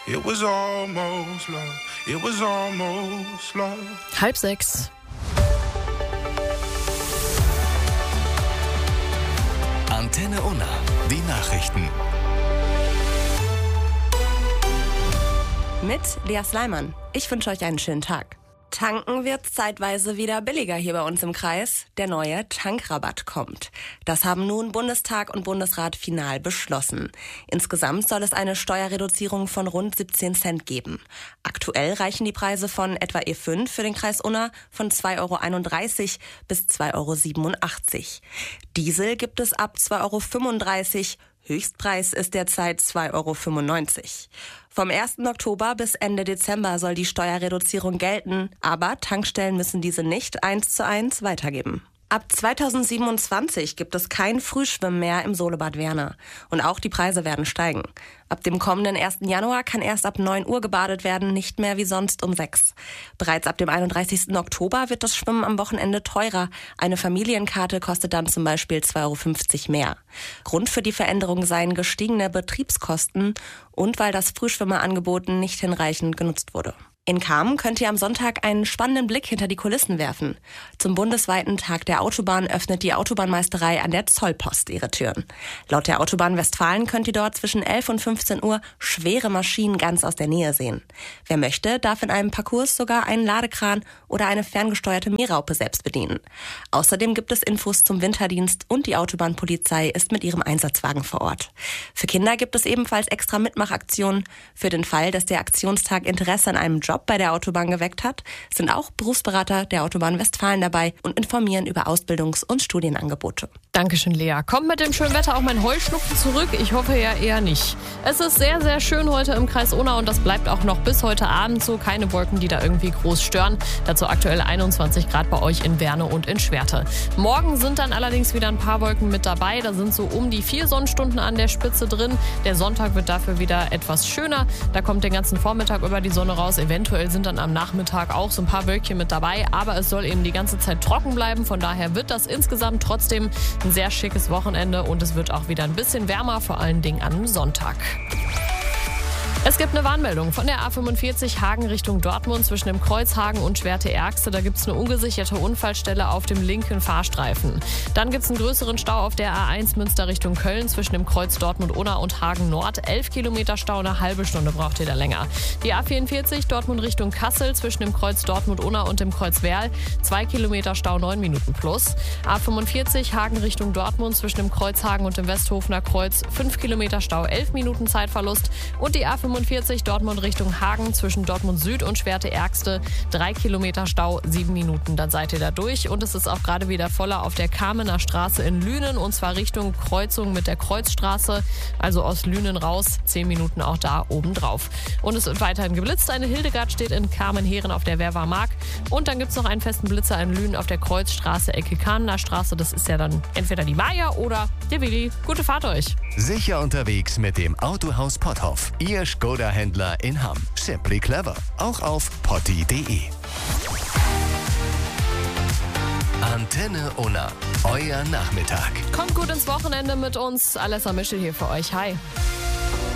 It was almost love. It was almost love. 5:30. Antenne Unna, die Nachrichten. Mit Lea Sleiman. Ich wünsche euch einen schönen Tag. Tanken wird zeitweise wieder billiger hier bei uns im Kreis. Der neue Tankrabatt kommt. Das haben nun Bundestag und Bundesrat final beschlossen. Insgesamt soll es eine Steuerreduzierung von rund 17 Cent geben. Aktuell reichen die Preise von etwa E5 für den Kreis Unna von 2,31 € bis 2,87 €. Diesel gibt es ab 2,35 €. Höchstpreis ist derzeit 2,95 €. Vom 1. Oktober bis Ende Dezember soll die Steuerreduzierung gelten, aber Tankstellen müssen diese nicht 1:1 weitergeben. Ab 2027 gibt es kein Frühschwimmen mehr im Solebad Werner. Und auch die Preise werden steigen. Ab dem kommenden 1. Januar kann erst ab 9 Uhr gebadet werden, nicht mehr wie sonst um 6. Bereits ab dem 31. Oktober wird das Schwimmen am Wochenende teurer. Eine Familienkarte kostet dann zum Beispiel 2,50 € mehr. Grund für die Veränderung seien gestiegene Betriebskosten und weil das Frühschwimmerangebot nicht hinreichend genutzt wurde. In Kamen könnt ihr am Sonntag einen spannenden Blick hinter die Kulissen werfen. Zum bundesweiten Tag der Autobahn öffnet die Autobahnmeisterei an der Zollpost ihre Türen. Laut der Autobahn Westfalen könnt ihr dort zwischen 11 und 15 Uhr schwere Maschinen ganz aus der Nähe sehen. Wer möchte, darf in einem Parcours sogar einen Ladekran oder eine ferngesteuerte Mähraupe selbst bedienen. Außerdem gibt es Infos zum Winterdienst und die Autobahnpolizei ist mit ihrem Einsatzwagen vor Ort. Für Kinder gibt es ebenfalls extra Mitmachaktionen. Für den Fall, dass der Aktionstag Interesse an einem Job bei der Autobahn geweckt hat, sind auch Berufsberater der Autobahn Westfalen dabei und informieren über Ausbildungs- und Studienangebote. Dankeschön, Lea. Kommt mit dem schönen Wetter auch mein Heuschnupfen zurück? Ich hoffe ja eher nicht. Es ist sehr, sehr schön heute im Kreis Unna und das bleibt auch noch bis heute Abend so. Keine Wolken, die da irgendwie groß stören. Dazu aktuell 21 Grad bei euch in Werne und in Schwerte. Morgen sind dann allerdings wieder ein paar Wolken mit dabei. Da sind so um die 4 Sonnenstunden an der Spitze drin. Der Sonntag wird dafür wieder etwas schöner. Da kommt den ganzen Vormittag über die Sonne raus. Eventuell sind dann am Nachmittag auch so ein paar Wölkchen mit dabei. Aber es soll eben die ganze Zeit trocken bleiben. Von daher wird das insgesamt trotzdem ein sehr schickes Wochenende. Und es wird auch wieder ein bisschen wärmer, vor allen Dingen am Sonntag. Es gibt eine Warnmeldung von der A45 Hagen Richtung Dortmund zwischen dem Kreuz Hagen und Schwerte-Ergste. Da gibt es eine ungesicherte Unfallstelle auf dem linken Fahrstreifen. Dann gibt es einen größeren Stau auf der A1 Münster Richtung Köln zwischen dem Kreuz Dortmund-Unna und Hagen Nord. 11 Kilometer Stau, eine halbe Stunde braucht ihr da länger. Die A44 Dortmund Richtung Kassel zwischen dem Kreuz Dortmund-Unna und dem Kreuz Werl. 2 Kilometer Stau, 9 Minuten plus. A45 Hagen Richtung Dortmund zwischen dem Kreuz Hagen und dem Westhofener Kreuz. 5 Kilometer Stau, 11 Minuten Zeitverlust. Und die A45 Dortmund Richtung Hagen zwischen Dortmund Süd und Schwerte-Ergste. 3 Kilometer Stau, 7 Minuten, dann seid ihr da durch. Und es ist auch gerade wieder voller auf der Kamener Straße in Lünen und zwar Richtung Kreuzung mit der Kreuzstraße. Also aus Lünen raus, 10 Minuten auch da oben drauf. Und es wird weiterhin geblitzt. Eine Hildegard steht in Kamenheren auf der Werwer-Mark. Und dann gibt es noch einen festen Blitzer in Lünen auf der Kreuzstraße, Ecke Kamener Straße. Das ist ja dann entweder die Maja oder der Willi. Gute Fahrt euch. Sicher unterwegs mit dem Autohaus Potthoff. Ihr Skoda-Händler in Hamm. Simply clever. Auch auf potti.de. Antenne Unna. Euer Nachmittag. Kommt gut ins Wochenende mit uns. Alessa Mischel hier für euch. Hi.